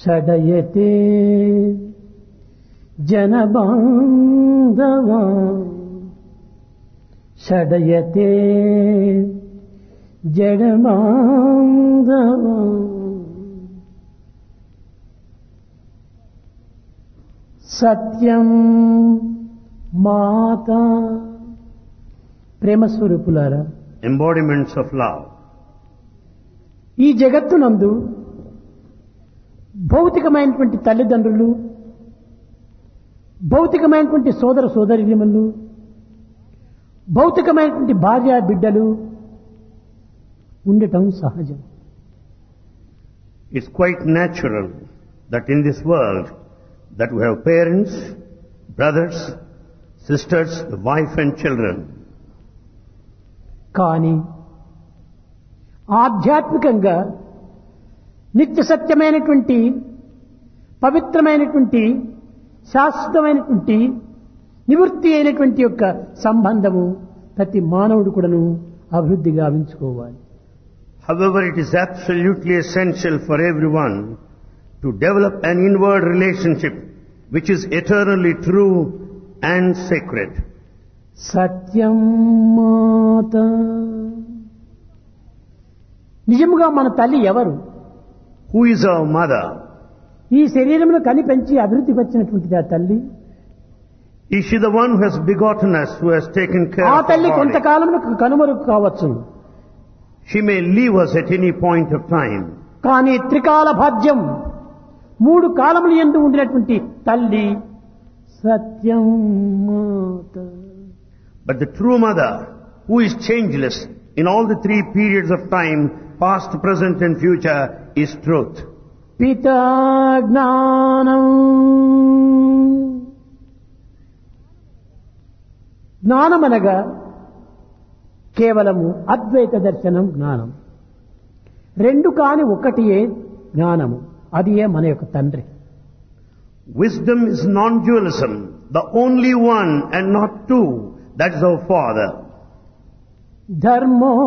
షడయతే జనబాంధవా షడయతే జడబాంధవా. సత్యం మాత ప్రేమ స్వరూపులారా, embodiments of love. ఈ జగత్తునందు భౌతికమైనటువంటి తల్లిదండ్రులు, భౌతికమైనటువంటి సోదర సోదరీమణులు, భౌతికమైనటువంటి భార్య బిడ్డలు ఉండటం సహజం. It's quite natural that in this world that we have parents, brothers, sisters, wife and children. కానీ ఆధ్యాత్మికంగా నిత్య సత్యమైనటువంటి పవిత్రమైనటువంటి శాశ్వతమైనటువంటి నివృత్తి అయినటువంటి యొక్క సంబంధము ప్రతి మానవుడు కూడాను అభివృద్ధి గావించుకోవాలి. However, it is absolutely essential for everyone to develop an inward relationship which is eternally true and sacred. సత్యం మాత. నిజముగా మన తల్లి ఎవరు? Who is our mother? ఈ శరీరమును కనిపెంచి అభివృద్ధి పరిచినటువంటిది ఆ తల్లి. Is she the one who has begotten us, who has taken care ఆ of తల్లి our body? కొంతకాలమును కనుమరుగు కావచ్చు. She may leave us at any point of time. కానీ త్రికాల భాగ్యం, మూడు కాలములు యందు ఉండినటువంటి తల్లి సత్యం మాత. But the true mother, who is changeless in all the three periods of time, past, present and future, is truth. పితా జ్ఞానం. జ్ఞానమనగా కేవలము అద్వైత దర్శనం జ్ఞానం. రెండు కాని ఒకటియే జ్ఞానము, అది మన యొక్క తండ్రి. Wisdom is non-dualism, the only one and not two. That is our Father. ధర్మో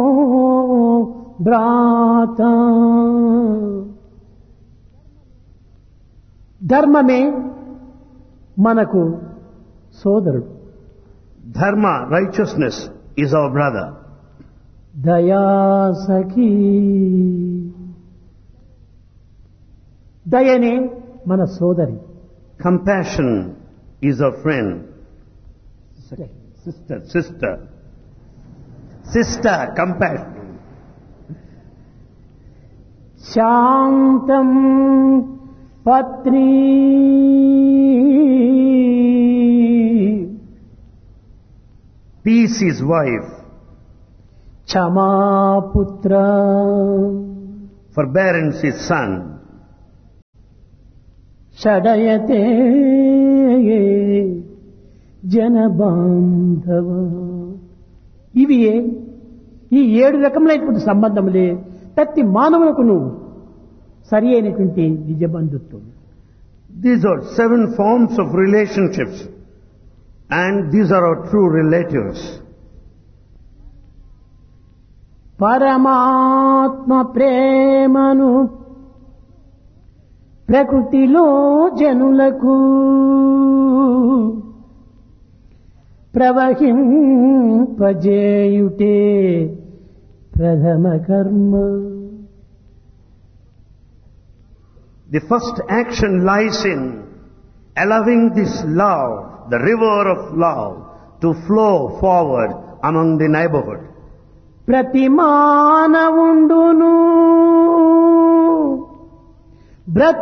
భ్రాత. ధర్మమే మనకు సోదరుడు. Dharma, righteousness, is our brother. దయా సఖీ. దయనే మన సోదరి. Compassion is our friend. Sister, compassion. శాంతం పత్ని. Peace is wife. క్షమాపుత్ర. Forbearance is son. షడయతే జనబాంధవ. ఇవి ఈ 7 రకములైనటువంటి సంబంధములే ప్రతి మానవునకును సరి అయినటువంటి నిజ బంధుత్వం. These are 7 forms of relationships, and these are our true relatives. పరమాత్మ ప్రేమను ప్రకృతిలో జనులకు ప్రవహింపజేయుటే ప్రథమ కర్మ. The first action lies in allowing this love, the river of love, to flow forward among the neighborhood. ప్రతి మానవుండును